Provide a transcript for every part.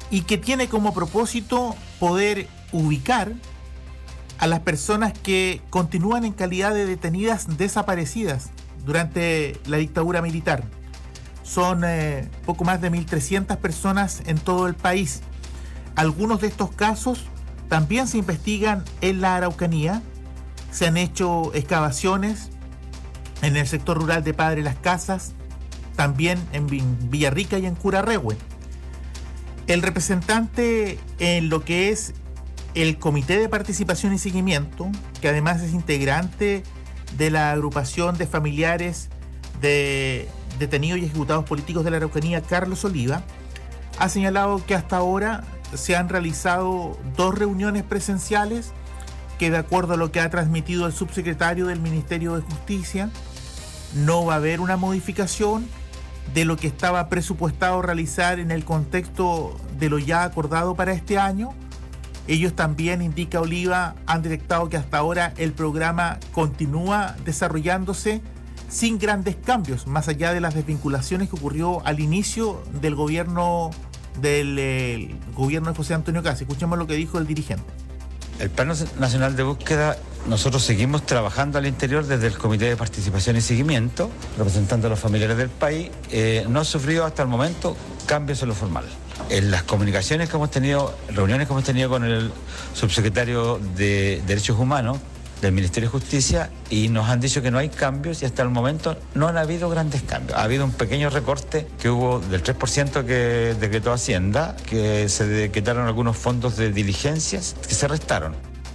y que tiene como propósito poder ubicar a las personas que continúan en calidad de detenidas desaparecidas durante la dictadura militar. Son poco más de 1.300 personas en todo el país. Algunos de estos casos también se investigan en la Araucanía. Se han hecho excavaciones en el sector rural de Padre Las Casas, también en Villarrica y en Curarrehue. El representante en lo que es el Comité de Participación y Seguimiento, que además es integrante de la agrupación de familiares de detenidos y ejecutados políticos de la Araucanía, Carlos Oliva, ha señalado que hasta ahora se han realizado 2 reuniones presenciales, que de acuerdo a lo que ha transmitido el subsecretario del Ministerio de Justicia, no va a haber una modificación de lo que estaba presupuestado realizar en el contexto de lo ya acordado para este año. Ellos también, indica Oliva, han detectado que hasta ahora el programa continúa desarrollándose sin grandes cambios, más allá de las desvinculaciones que ocurrió al inicio del gobierno de José Antonio Kast. Escuchemos lo que dijo el dirigente. El Plan Nacional de Búsqueda, nosotros seguimos trabajando al interior desde el Comité de Participación y Seguimiento, representando a los familiares del país. No ha sufrido hasta el momento cambios en lo formal. En las comunicaciones que hemos tenido, reuniones que hemos tenido con el subsecretario de Derechos Humanos del Ministerio de Justicia, y nos han dicho que no hay cambios y hasta el momento no han habido grandes cambios. Ha habido un pequeño recorte que hubo del 3% que decretó Hacienda, que se decretaron algunos fondos de diligencias que se restaron.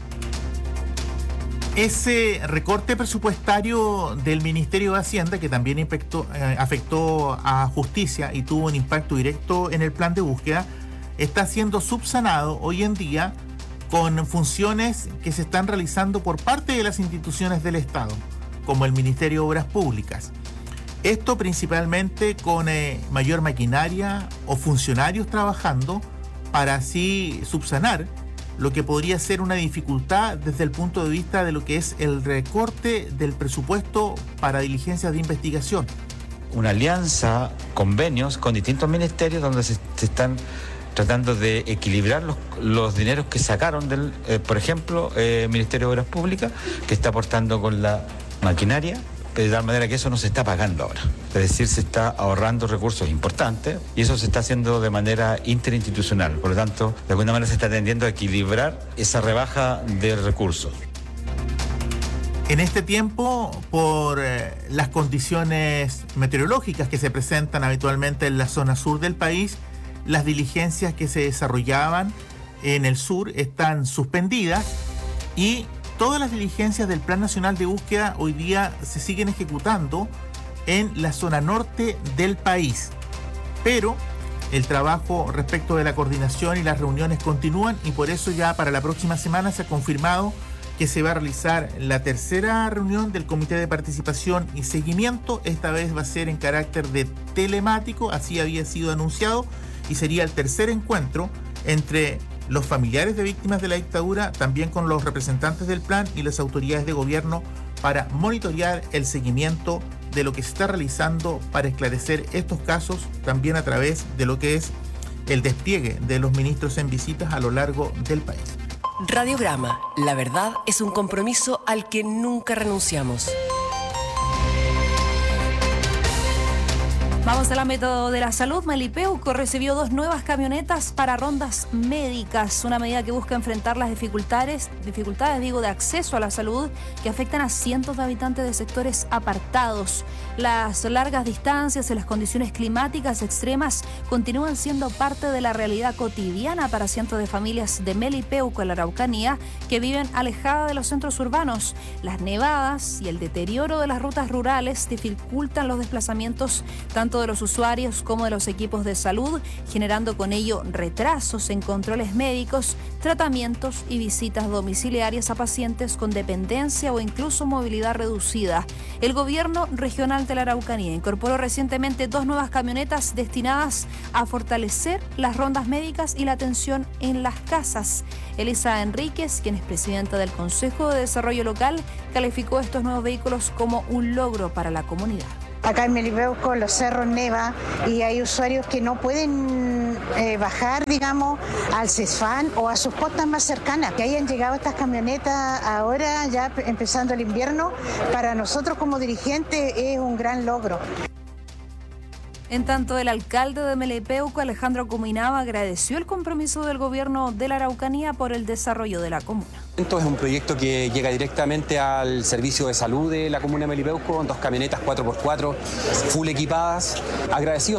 Ese recorte presupuestario del Ministerio de Hacienda, que también afectó a Justicia y tuvo un impacto directo en el plan de búsqueda, está siendo subsanado hoy en día con funciones que se están realizando por parte de las instituciones del Estado, como el Ministerio de Obras Públicas. Esto principalmente con mayor maquinaria o funcionarios trabajando para así subsanar lo que podría ser una dificultad desde el punto de vista de lo que es el recorte del presupuesto para diligencias de investigación. Una alianza, convenios con distintos ministerios donde se están tratando de equilibrar los dineros que sacaron del, por ejemplo, Ministerio de Obras Públicas, que está aportando con la maquinaria, de tal manera que eso no se está pagando ahora. Es decir, se está ahorrando recursos importantes y eso se está haciendo de manera interinstitucional. Por lo tanto, de alguna manera se está tendiendo a equilibrar esa rebaja de recursos. En este tiempo, por las condiciones meteorológicas que se presentan habitualmente en la zona sur del país, las diligencias que se desarrollaban en el sur están suspendidas y todas las diligencias del Plan Nacional de Búsqueda hoy día se siguen ejecutando en la zona norte del país. Pero el trabajo respecto de la coordinación y las reuniones continúan y por eso ya para la próxima semana se ha confirmado que se va a realizar la tercera reunión del Comité de Participación y Seguimiento. Esta vez va a ser en carácter de telemático, así había sido anunciado, y sería el tercer encuentro entre los familiares de víctimas de la dictadura, también con los representantes del plan y las autoridades de gobierno para monitorear el seguimiento de lo que se está realizando para esclarecer estos casos, también a través de lo que es el despliegue de los ministros en visitas a lo largo del país. Radiograma, la verdad es un compromiso al que nunca renunciamos. Vamos al ámbito de la salud. Melipeuco recibió 2 nuevas camionetas para rondas médicas, una medida que busca enfrentar las dificultades de acceso a la salud que afectan a cientos de habitantes de sectores apartados. Las largas distancias y las condiciones climáticas extremas continúan siendo parte de la realidad cotidiana para cientos de familias de Melipeuco, en la Araucanía, que viven alejadas de los centros urbanos. Las nevadas y el deterioro de las rutas rurales dificultan los desplazamientos tanto de los usuarios como de los equipos de salud, generando con ello retrasos en controles médicos, tratamientos y visitas domiciliarias a pacientes con dependencia o incluso movilidad reducida. El gobierno regional de la Araucanía incorporó recientemente 2 nuevas camionetas destinadas a fortalecer las rondas médicas y la atención en las casas. Elisa Enríquez, quien es presidenta del Consejo de Desarrollo Local, calificó estos nuevos vehículos como un logro para la comunidad. Acá en Melipeuco los cerros neva y hay usuarios que no pueden bajar, digamos, al CESFAN o a sus postas más cercanas. Que hayan llegado estas camionetas ahora, ya empezando el invierno, para nosotros como dirigentes es un gran logro. En tanto, el alcalde de Melipeuco, Alejandro Cuminaba, agradeció el compromiso del gobierno de la Araucanía por el desarrollo de la comuna. Es un proyecto que llega directamente al servicio de salud de la comuna de Melipeuco, 2 camionetas 4x4, full equipadas. Agradecido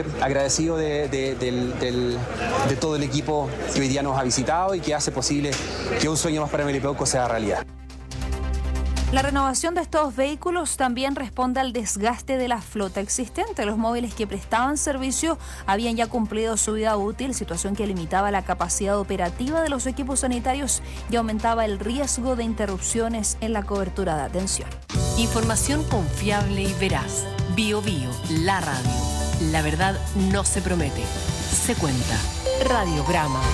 de todo el equipo que hoy día nos ha visitado y que hace posible que un sueño más para Melipeuco sea realidad. La renovación de estos vehículos también responde al desgaste de la flota existente. Los móviles que prestaban servicio habían ya cumplido su vida útil, situación que limitaba la capacidad operativa de los equipos sanitarios y aumentaba el riesgo de interrupciones en la cobertura de atención. Información confiable y veraz. BioBio, la radio. La verdad no se promete, se cuenta. Radiograma.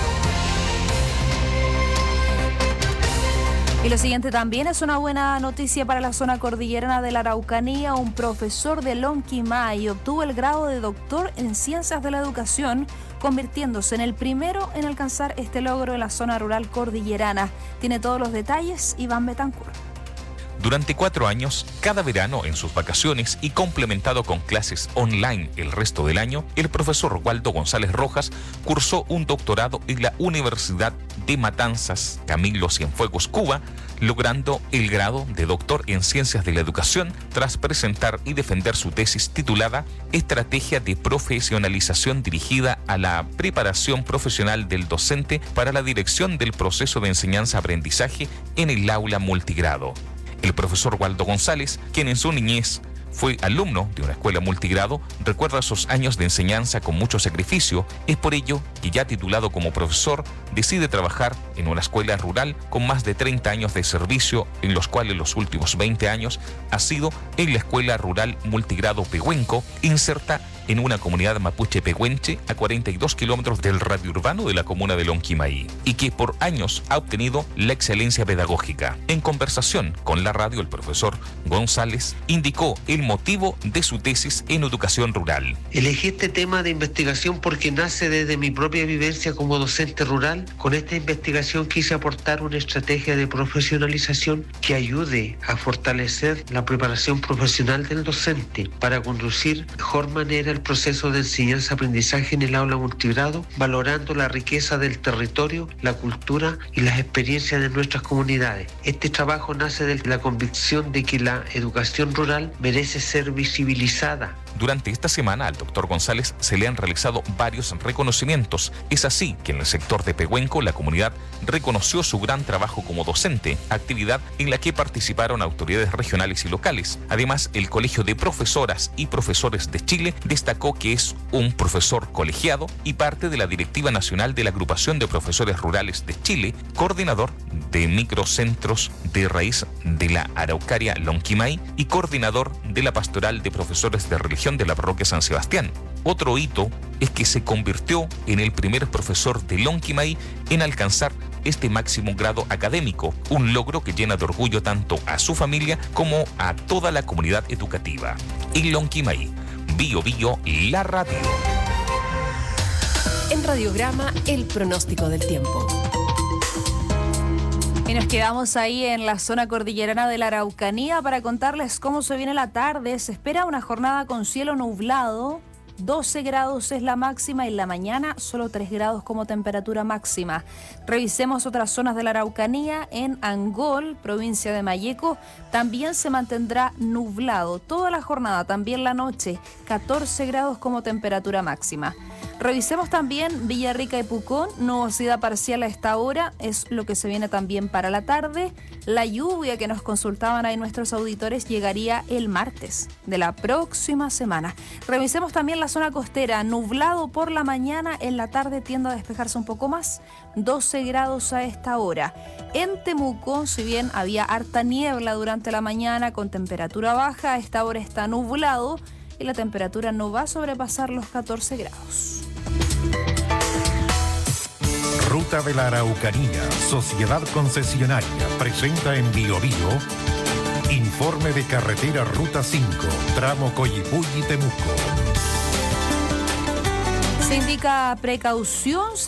Y lo siguiente también es una buena noticia para la zona cordillerana de la Araucanía. Un profesor de Lonquimay obtuvo el grado de doctor en Ciencias de la Educación, convirtiéndose en el primero en alcanzar este logro en la zona rural cordillerana. Tiene todos los detalles Iván Betancourt. Durante 4 años, cada verano en sus vacaciones y complementado con clases online el resto del año, el profesor Waldo González Rojas cursó un doctorado en la Universidad de Matanzas, Camilo Cienfuegos, Cuba, logrando el grado de doctor en Ciencias de la Educación tras presentar y defender su tesis titulada Estrategia de profesionalización dirigida a la preparación profesional del docente para la dirección del proceso de enseñanza-aprendizaje en el aula multigrado. El profesor Waldo González, quien en su niñez fue alumno de una escuela multigrado, recuerda sus años de enseñanza con mucho sacrificio. Es por ello que, ya titulado como profesor, decide trabajar en una escuela rural con más de 30 años de servicio, en los cuales los últimos 20 años ha sido en la Escuela Rural Multigrado Pehuenco, inserta en una comunidad mapuche pehuenche a 42 kilómetros del radio urbano de la comuna de Lonquimay, y que por años ha obtenido la excelencia pedagógica. En conversación con la radio, el profesor González indicó el motivo de su tesis en educación rural. Elegí este tema de investigación porque nace desde mi propia vivencia como docente rural. Con esta investigación quise aportar una estrategia de profesionalización que ayude a fortalecer la preparación profesional del docente para conducir de mejor manera el proceso de enseñanza-aprendizaje en el aula multigrado, valorando la riqueza del territorio, la cultura y las experiencias de nuestras comunidades. Este trabajo nace de la convicción de que la educación rural merece ser visibilizada. Durante esta semana al doctor González se le han realizado varios reconocimientos. Es así que en el sector de Pehuenco la comunidad reconoció su gran trabajo como docente, actividad en la que participaron autoridades regionales y locales. Además, el Colegio de Profesoras y Profesores de Chile destacó que es un profesor colegiado y parte de la Directiva Nacional de la Agrupación de Profesores Rurales de Chile, coordinador de microcentros de raíz de la Araucaria Lonquimay y coordinador de la Pastoral de Profesores de Religión de la Parroquia San Sebastián. Otro hito es que se convirtió en el primer profesor de Lonquimay en alcanzar este máximo grado académico, un logro que llena de orgullo tanto a su familia como a toda la comunidad educativa. En Lonquimay, BioBio, la radio. En Radiograma, el pronóstico del tiempo. Y nos quedamos ahí en la zona cordillerana de la Araucanía para contarles cómo se viene la tarde. Se espera una jornada con cielo nublado. 12 grados es la máxima y en la mañana solo 3 grados como temperatura máxima. Revisemos otras zonas de la Araucanía. En Angol, provincia de Malleco, también se mantendrá nublado toda la jornada, también la noche, 14 grados como temperatura máxima. Revisemos también Villarrica y Pucón, nubosidad parcial a esta hora, es lo que se viene también para la tarde. La lluvia que nos consultaban ahí nuestros auditores llegaría el martes de la próxima semana. Revisemos también la zona costera, nublado por la mañana, en la tarde tiende a despejarse un poco más, 12 grados a esta hora. En Temuco, si bien había harta niebla durante la mañana con temperatura baja, a esta hora está nublado y la temperatura no va a sobrepasar los 14 grados. Ruta de la Araucanía, Sociedad Concesionaria, presenta en BioBio informe de carretera Ruta 5, tramo Coyipulli-Temuco. Se indica precaución.